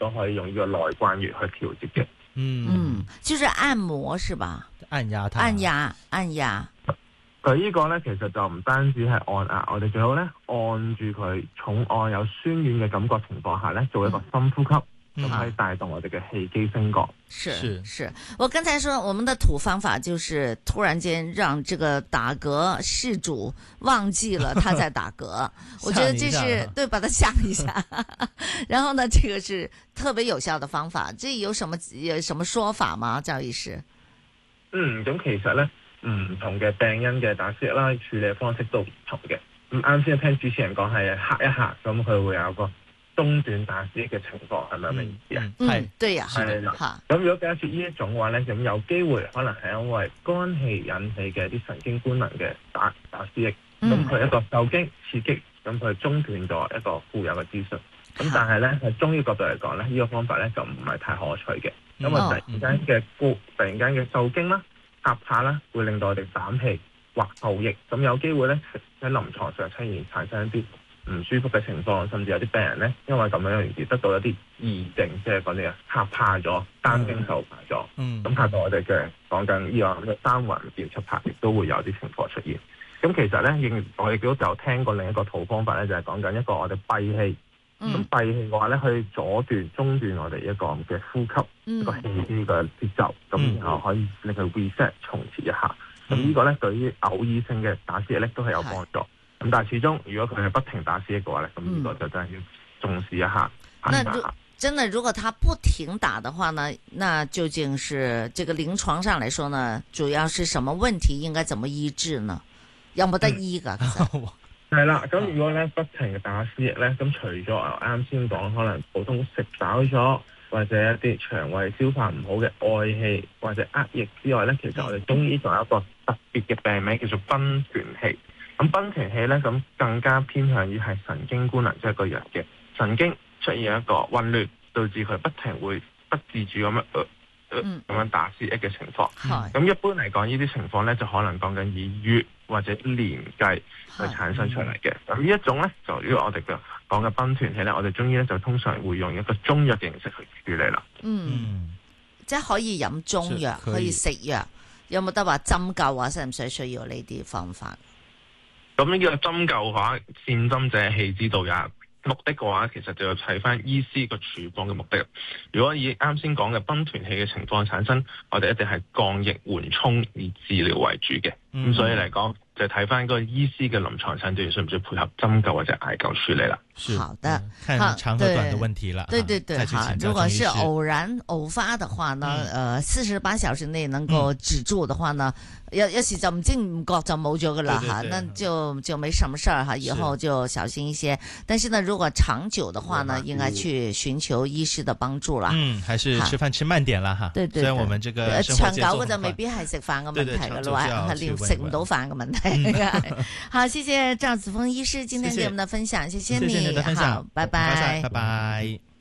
都可以用呢個內關穴去調節嘅。 就是按摩是吧？ 按壓它， 按壓。 佢呢個咧其實就唔單止係按壓，我哋最好咧按住佢重按有酸軟嘅感覺情況下咧，做一個深呼吸，咁可以帶動我哋嘅氣機升降。 是，我剛才說我們的土方法就是突然間讓這個打嗝事主忘記了他在打嗝，我覺得這是對，把他嚇一下。然後呢，這個是特別有效的方法，這有什麼說法嗎？趙醫師？ 咁其實咧。唔同嘅病因嘅打嗝啦，處理方式都唔同嘅。咁啱先聽主持人講係嚇一嚇，咁佢會有個中斷打嗝嘅情況，係咪咁嘅意思啊？ 係，對呀， 係啦。咁如果假設呢一種嘅話咧，咁有機會可能係因為肝氣引起嘅啲神經官能嘅打嗝，咁佢一個受驚刺激，咁佢中斷咗一個固有嘅資訊。咁但係咧喺中醫角度嚟講咧，呢個方法咧就唔係太可取嘅，因為突然間嘅受驚啦。嚇怕啦，會令到我哋膽氣或後逆，咁有機會咧喺臨床上出現產生一啲唔舒服嘅情況，甚至有啲病人咧因為咁樣而得到一啲異症，即係講啲嚇怕咗、擔驚受怕咗，咁嚇到我哋嘅講緊呢個三魂變七魄，亦都會有啲情況出現。咁其實咧，我哋都有聽過另一個土方法咧，就係講緊一個我哋閉氣。咁閉氣嘅話咧，去阻斷、中斷我哋一個嘅呼吸、一個氣機嘅節奏，咁然後可以令佢 reset 重設一下。咁呢個咧對於偶爾性嘅打嗝咧都係有幫助。咁但係始終如果佢係不停打嗝嘅話咧，咁呢個就真係要重視一下。 真的，如果他不停打的話呢，那究竟是這個臨床上來說呢，主要是什麼問題？應該怎麼醫治呢？有冇得醫㗎？ 係啦，咁如果咧不停嘅打嗝咧，咁除咗我啱先講可能普通食飽咗或者一啲腸胃消化唔好嘅外氣或者壓抑之外咧，其實我哋中醫仲有一個特別嘅病名叫做賓團氣。咁賓團氣咧，咁更加偏向於係神經官能，即係個人嘅神經出現一個混亂，導致佢不停會不自主咁樣打嗝嘅情況。咁一般嚟講，呢啲情況咧就可能講緊以月或者年計去產生出嚟嘅。咁呢一種咧，就如果我哋嘅講嘅賓團氣咧，我哋中醫咧就通常會用一個中藥嘅形式去處理啦。 即係可以飲中藥，可以食藥，有冇得話針灸啊？使唔需要呢啲方法？ 咁呢個針灸嘅話，善針者氣之道也。目的嘅話，其實就要睇翻醫師個處方嘅目的。如果以啱先講嘅賓團氣嘅情況產生，我哋一定係降逆緩衝以治療為主嘅。咁所以嚟講，就睇翻個醫師嘅臨床診斷需唔需要配合針灸或者艾灸處理啦。 好的， 看長和短的問題啦。 對，好。如果是偶發的話呢，48小時內能夠止住的話呢，有時就唔知唔覺就冇咗噶啦哈，那就沒什麼事兒哈，以後就小心一些。但是呢，如果長久的話呢，應該去尋求醫師的幫助啦。還是吃飯吃慢點啦哈。對，雖然我們這個長久嘅就未必係食飯嘅問題噶啦，係連食唔到飯嘅問題。好，謝謝趙子峰醫師今天給我們的分享，謝謝你。好，拜拜。